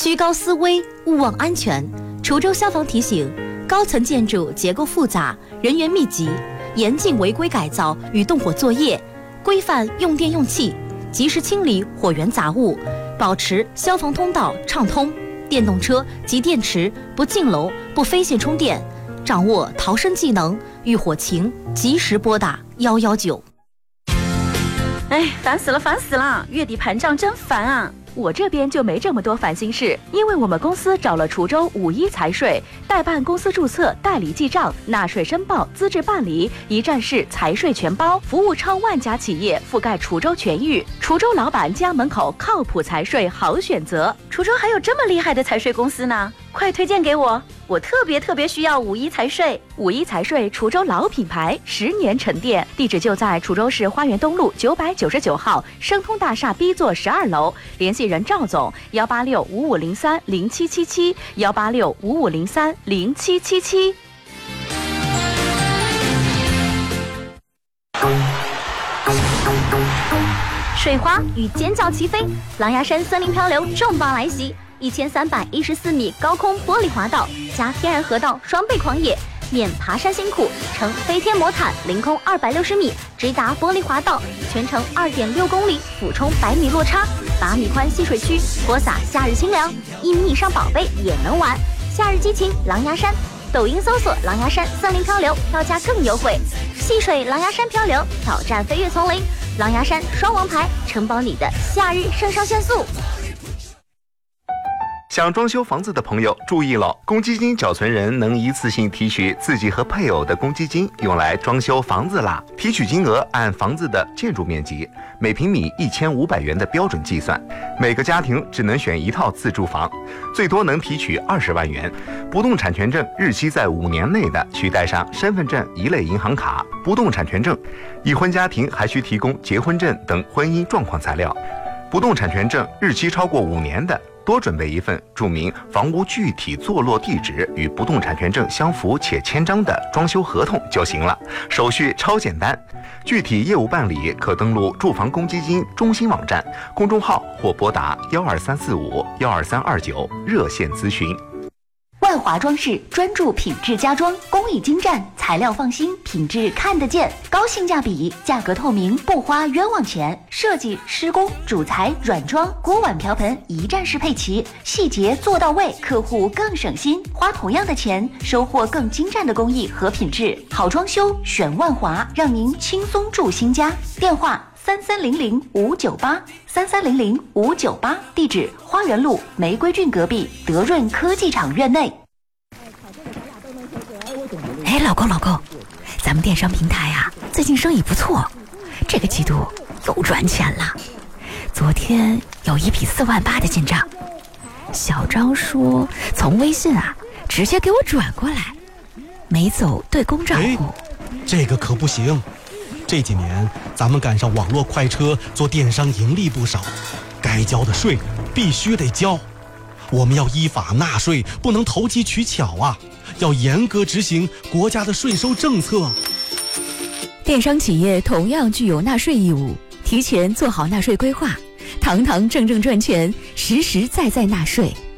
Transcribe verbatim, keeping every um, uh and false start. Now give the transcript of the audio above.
居高思危，勿忘安全。滁州消防提醒：高层建筑结构复杂，人员密集，严禁违规改造与动火作业，规范用电用气，及时清理火源杂物，保持消防通道畅通。电动车及电池不进楼、不飞线充电，掌握逃生技能，遇火情及时拨打幺幺九。 哎，烦死了，烦死了！月底盘账真烦啊！我这边就没这么多烦心事，因为我们公司找了滁州五一财税，代办公司注册、代理记账、纳税申报、资质办理，一站式财税全包，服务超万家企业，覆盖滁州全域。滁州老板家门口靠谱财税好选择。滁州还有这么厉害的财税公司呢，快推荐给我！我特别特别需要五一财税。五一财税滁州老品牌，十年沉淀，地址就在滁州市花园东路九百九十九号生通大厦 B 座十二楼，联系人赵总：幺八六五五零三零七七七，幺八六五五零三零七七七。 水花与尖叫齐飞，狼牙山森林漂流重磅来袭，一千三百一十四米高空玻璃滑道加天然河道双倍狂野，免爬山辛苦，乘飞天魔毯凌空二百六十米直达玻璃滑道，全程二点六公里，俯冲百米落差，八米宽戏水区，泼洒夏日清凉，一米以上宝贝也能玩。夏日激情狼牙山，抖音搜索狼牙山森林漂流，票价更优惠。戏水狼牙山漂流，挑战飞跃丛林，狼牙山双王牌，承包你的夏日肾上腺素。 想装修房子的朋友注意了，公积金缴存人能一次性提取自己和配偶的公积金，用来装修房子啦。提取金额按房子的建筑面积，每平米一千五百元的标准计算。每个家庭只能选一套自住房，最多能提取二十万元。不动产权证日期在五年内的，需带上身份证一类银行卡、不动产权证。已婚家庭还需提供结婚证等婚姻状况材料。不动产权证日期超过五年的，多准备一份注明房屋具体坐落地址与不动产权证相符且签章的装修合同就行了，手续超简单。具体业务办理可登录住房公积金中心网站、公众号或拨打幺二三四五幺二三二九热线咨询。 万华装饰专注品质家装，工艺精湛，材料放心，品质看得见，高性价比，价格透明，不花冤枉钱。设计、施工、主材、软装、锅碗瓢盆一站式配齐，细节做到位，客户更省心。花同样的钱，收获更精湛的工艺和品质。好装修选万华，让您轻松住新家。电话三三零零五九八三三零零五九八，地址花园路玫瑰郡隔壁德润科技厂院内。 哎，老公老公，咱们电商平台啊，最近生意不错，这个季度又赚钱了。昨天有一笔四万八的进账，小张说从微信啊直接给我转过来，没走对公账户。 这个可不行。这几年咱们赶上网络快车，做电商盈利不少，该交的税必须得交。我们要依法纳税，不能投机取巧啊，要严格执行国家的税收政策。 电商企业同样具有纳税义务，提前做好纳税规划，堂堂正正赚钱，实实在在纳税。